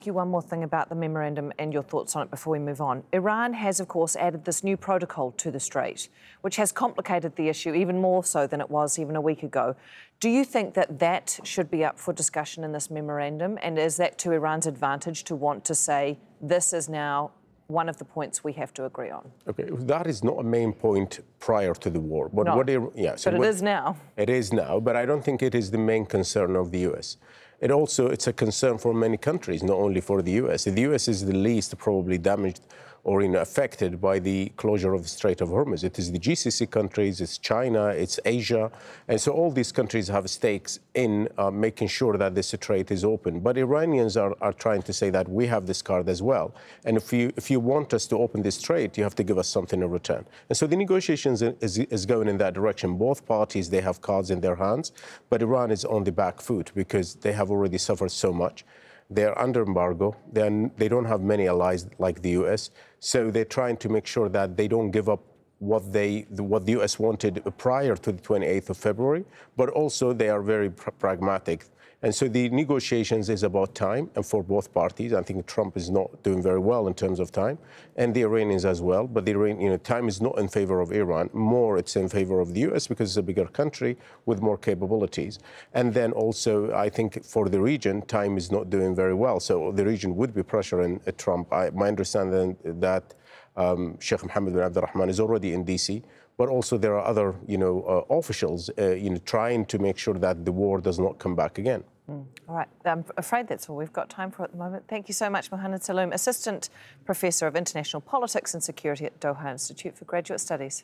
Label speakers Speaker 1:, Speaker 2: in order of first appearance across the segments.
Speaker 1: You one more thing about the memorandum and your thoughts on it before we move on. Iran has, of course, added this new protocol to the Strait, which has complicated the issue even more so than it was even a week ago. Do you think that that should be up for discussion in this memorandum? And is that to Iran's advantage to want to say this is now one of the points we have to agree on?
Speaker 2: Okay, that is not a main point prior to the war. But
Speaker 1: no,
Speaker 2: but
Speaker 1: it is now.
Speaker 2: It is now, but I don't think it is the main concern of the U.S. It's a concern for many countries, not only for the U.S. The U.S. is the least probably damaged or affected by the closure of the Strait of Hormuz. It is the GCC countries, it's China, it's Asia. And so all these countries have stakes in making sure that the strait is open. But Iranians are trying to say that we have this card as well. And if you want us to open this strait, you have to give us something in return. And so the negotiations is going in that direction. Both parties, they have cards in their hands, but Iran is on the back foot because they have already suffered so much. They're under embargo. They don't have many allies like the U.S., so they're trying to make sure that they don't give up what the U.S. wanted prior to the 28th of February, but also they are very pragmatic. And so the negotiations is about time, and for both parties. I think Trump is not doing very well in terms of time, and the Iranians as well. But the time is not in favor of Iran. More, it's in favor of the U.S. because it's a bigger country with more capabilities. And then also, I think for the region, time is not doing very well. So the region would be pressuring Trump. My understanding that Sheikh Mohammed bin Abdulrahman is already in D.C., but also there are other, officials, trying to make sure that the war does not come back again.
Speaker 1: All right. I'm afraid that's all we've got time for at the moment. Thank you so much, Muhannad Saloom, Assistant Professor of International Politics and Security at Doha Institute for Graduate Studies.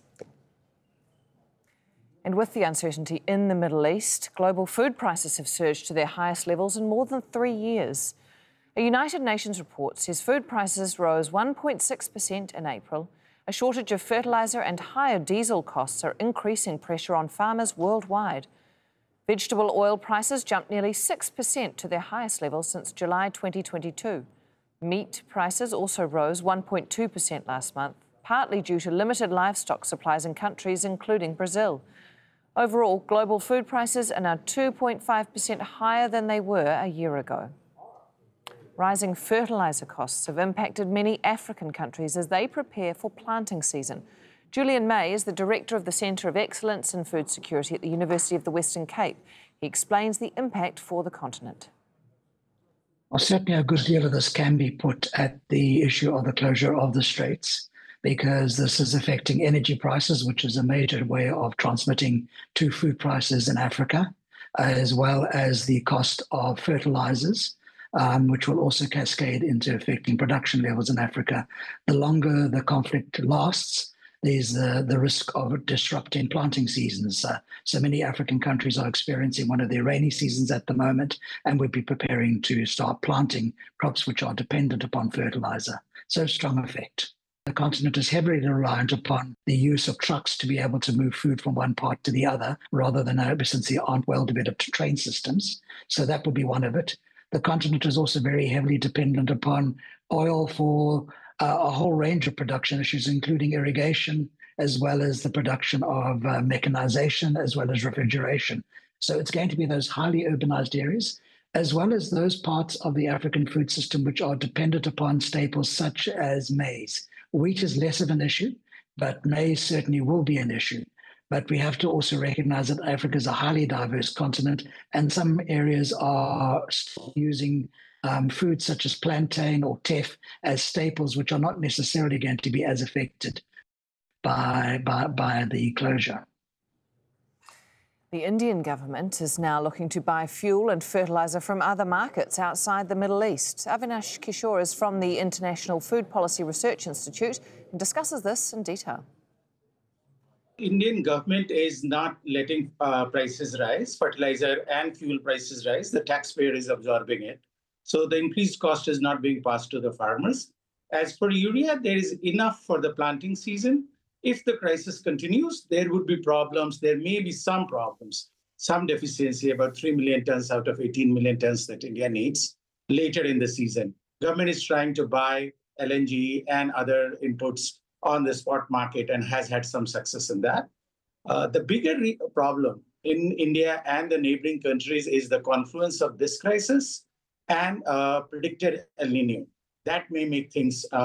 Speaker 1: And with the uncertainty in the Middle East, global food prices have surged to their highest levels in more than 3 years. A United Nations report says food prices rose 1.6% in April. A shortage of fertiliser and higher diesel costs are increasing pressure on farmers worldwide. Vegetable oil prices jumped nearly 6% to their highest level since July 2022. Meat prices also rose 1.2% last month, partly due to limited livestock supplies in countries including Brazil. Overall, global food prices are now 2.5% higher than they were a year ago. Rising fertiliser costs have impacted many African countries as they prepare for planting season. Julian May is the Director of the Centre of Excellence in Food Security at the University of the Western Cape. He explains the impact for the continent.
Speaker 3: Well, certainly a good deal of this can be put at the issue of the closure of the straits, because this is affecting energy prices, which is a major way of transmitting to food prices in Africa, as well as the cost of fertilizers, which will also cascade into affecting production levels in Africa. The longer the conflict lasts, there's the risk of disrupting planting seasons. So many African countries are experiencing one of their rainy seasons at the moment and would be preparing to start planting crops which are dependent upon fertilizer. So strong effect. The continent is heavily reliant upon the use of trucks to be able to move food from one part to the other, rather than since there aren't well-developed train systems. So that would be one of it. The continent is also very heavily dependent upon oil for a whole range of production issues, including irrigation, as well as the production of mechanization, as well as refrigeration. So it's going to be those highly urbanized areas, as well as those parts of the African food system which are dependent upon staples such as maize. Wheat is less of an issue, but maize certainly will be an issue. But we have to also recognize that Africa is a highly diverse continent, and some areas are still using foods such as plantain or teff as staples, which are not necessarily going to be as affected by the closure.
Speaker 1: The Indian government is now looking to buy fuel and fertiliser from other markets outside the Middle East. Avinash Kishore is from the International Food Policy Research Institute and discusses this in detail.
Speaker 4: Indian government is not letting prices rise, fertilizer and fuel prices rise. The taxpayer is absorbing it. So the increased cost is not being passed to the farmers. As for urea, there is enough for the planting season. If the crisis continues, there would be problems. There may be some problems, some deficiency, about 3 million tons out of 18 million tons that India needs later in the season. Government is trying to buy LNG and other inputs on the spot market and has had some success in that. The bigger problem in India and the neighboring countries is the confluence of this crisis and predicted El Nino. That may make things